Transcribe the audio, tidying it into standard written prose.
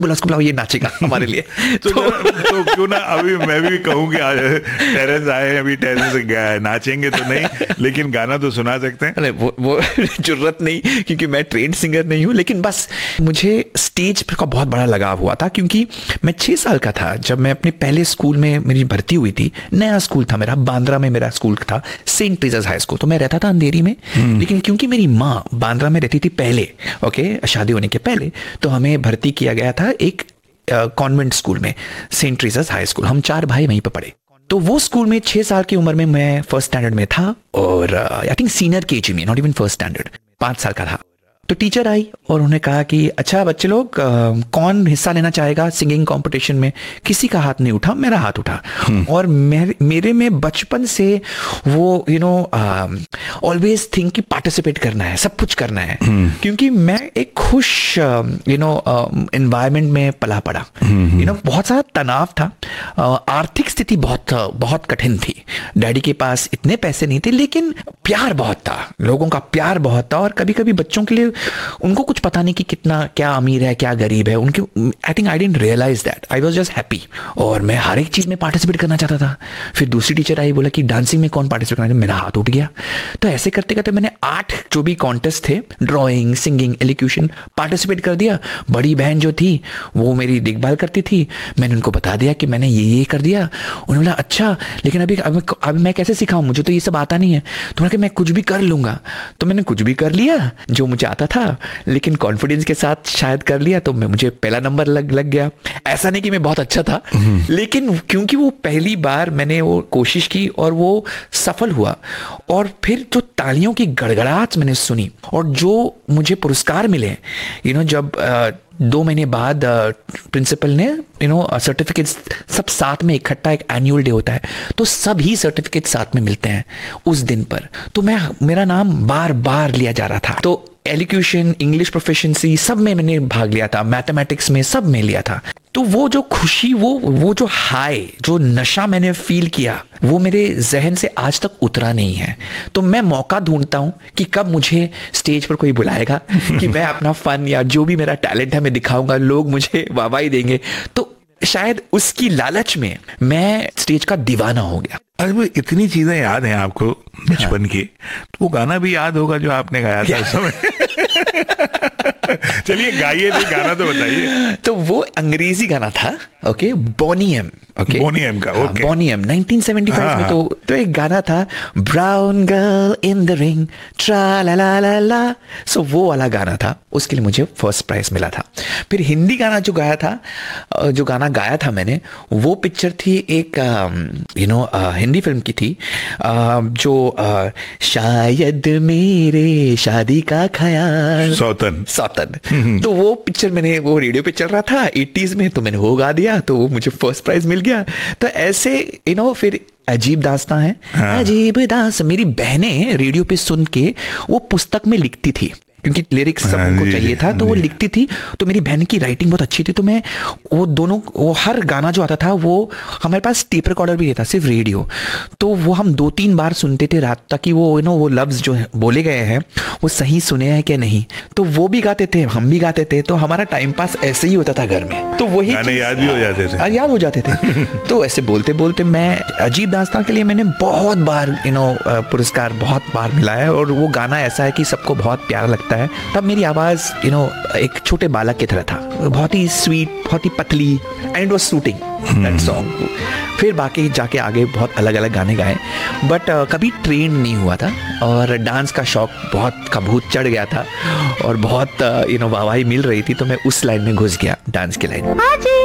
बोला उसको बुलाओ, ये नाचेगा हमारे लिए। तो क्यों ना अभी मैं भी कहूँ कि आज टेरेंस आए, अभी टेरेंस नाचेंगे तो नहीं, लेकिन गाना तो सुना सकते हैं। अरे वो जरूरत नहीं, क्योंकि मैं ट्रेंड सिंगर नहीं हूँ, लेकिन बस मुझे स्टेज का बहुत बड़ा लगाव हुआ था, क्योंकि मैं 6 साल का था जब मैं अपने पहले स्कूल में मेरी भर्ती हुई थी। नया स्कूल था मेरा, बांद्रा में मेरा स्कूल था, सेंट ट्रीजर्स हाई स्कूल। तो मैं रहता था अंधेरी में, लेकिन क्योंकि मेरी माँ बांद्रा में रहती थी पहले, शादी होने के पहले, तो हमें भर्ती किया गया था एक कॉन्वेंट स्कूल में, सेंट ट्रीजर्स हाई स्कूल। हम 4 भाई वहीं पर पढ़े। तो वो स्कूल में 6 साल की उम्र में मैं फर्स्ट स्टैंडर्ड में था, और आई थिंक सीनियर केजी में, नॉट इवन फर्स्ट स्टैंडर्ड, 5 साल का था। तो टीचर आई और उन्होंने कहा कि अच्छा बच्चे लोग, कौन हिस्सा लेना चाहेगा सिंगिंग कंपटीशन में। किसी का हाथ नहीं उठा, मेरा हाथ उठा। और मेरे में बचपन से वो ऑलवेज थिंक कि पार्टिसिपेट करना है, सब कुछ करना है, क्योंकि मैं एक खुश एनवायरनमेंट में पला पड़ा। बहुत सारा तनाव था, आर्थिक स्थिति बहुत कठिन थी। डैडी के पास इतने पैसे नहीं थे, लेकिन प्यार बहुत था, लोगों का प्यार बहुत था। और कभी कभी बच्चों के लिए उनको कुछ पता नहीं कि कितना, क्या अमीर है क्या गरीब है, उनके I think I didn't realise that, I was just happy. और मैं हर एक चीज में पार्टिसिपेट करना चाहता था। फिर दूसरी टीचर आई, बोला कि डांसिंग में कौन पार्टिसिपेट करना है, मेरा हाथ उठ गया। तो ऐसे करते करते मैंने 8 जो भी कॉन्टेस्ट थे, ड्राइंग, सिंगिंग, एलिक्यूशन, पार्टिसिपेट कर दिया। बड़ी बहन जो थी वो मेरी देखभाल करती थी, मैंने उनको बता दिया कि मैंने ये कर दिया। उन्होंने बोला अच्छा, लेकिन अभी मैं कैसे सिखाऊं, मुझे तो ये सब आता नहीं है। तो मैंने कहा मैं कुछ भी कर लूंगा। तो मैंने कुछ भी कर लिया जो मुझे आता था, लेकिन कॉन्फिडेंस के साथ शायद कर लिया, तो मुझे पहला नंबर लग गया। ऐसा नहीं कि मैं बहुत अच्छा था, लेकिन क्योंकि वो पहली बार मैंने वो कोशिश की और वो सफल हुआ। और फिर जो तालियों की गड़गड़ाहट मैंने सुनी और जो मुझे पुरस्कार मिले, जब 2 महीने बाद प्रिंसिपल ने सर्टिफिकेट्स सब साथ में इकट्ठा, एक एनुअल डे होता है, तो सभी सर्टिफिकेट साथ में मिलते हैं उस दिन पर। तो मेरा नाम बार बार लिया जा रहा था। तो एलिक्यूशन, इंग्लिश प्रोफिशिएंसी सब में मैंने भाग लिया था, मैथमेटिक्स में सब में लिया था। तो वो जो खुशी, वो जो हाई, जो नशा मैंने फील किया, वो मेरे जहन से आज तक उतरा नहीं है। तो मैं मौका ढूंढता हूँ कि कब मुझे स्टेज पर कोई बुलाएगा कि मैं अपना फन या जो भी मेरा टैलेंट है मैं दिखाऊंगा, लोग मुझे वाहवाही देंगे। तो शायद उसकी लालच में मैं स्टेज का दीवाना हो गया। अरे इतनी चीजें याद हैं आपको बचपन की, तो वो गाना भी याद होगा जो आपने गाया था उस समय। चलिए गाइए, तो गाना तो बताइए। तो वो अंग्रेजी गाना था, ओके, बोनी एम, ओके, बोनी एम का, ओके, बोनी एम 1975 में। तो एक गाना था, brown girl in the ring, ट्रा ला ला ला ला। सो वो वाला गाना था, उसके लिए मुझे फर्स्ट प्राइज मिला था। फिर हिंदी गाना जो गाना गाया था मैंने, वो पिक्चर थी एक हिंदी फिल्म की थी, जो शायद मेरे शादी का ख्याल, सौतन। तो वो पिक्चर मैंने, वो रेडियो पे चल रहा था 80s में, तो मैंने वो गा दिया, तो मुझे फर्स्ट प्राइज मिल गया। तो ऐसे फिर अजीब दास्तां है, अजीब दास्तां, मेरी बहनें रेडियो पे सुन के वो पुस्तक में लिखती थी, क्योंकि लिरिक्स सबको चाहिए था, तो वो लिखती थी। तो मेरी बहन की राइटिंग बहुत अच्छी थी, तो मैं वो हर गाना जो आता था, वो हमारे पास टेप रिकॉर्डर भी नहीं था, सिर्फ रेडियो। तो वो हम 2-3 बार सुनते थे रात तक कि वो लफ्ज जो बोले गए हैं वो सही सुने हैं कि नहीं। तो वो भी गाते थे, हम भी गाते थे, तो हमारा टाइम पास ऐसे ही होता था घर में। तो वही याद भी हो जाते थे, याद हो जाते थे। तो ऐसे बोलते बोलते मैं अजीब दास्तां के लिए मैंने बहुत बार पुरस्कार बहुत बार मिला है। और वो गाना ऐसा है कि सबको बहुत प्यारा लगता है। तब मेरी आवाज एक छोटे बालक की तरह था, बहुत ही स्वीट, बहुत ही पतली, and it was shooting that song. फिर बाकी जाके आगे बहुत अलग अलग गाने गाए, बट कभी ट्रेन नहीं हुआ था। और डांस का शौक बहुत का भूत चढ़ गया था, और बहुत वाहवाही मिल रही थी, तो मैं उस लाइन में घुस गया, डांस की लाइन।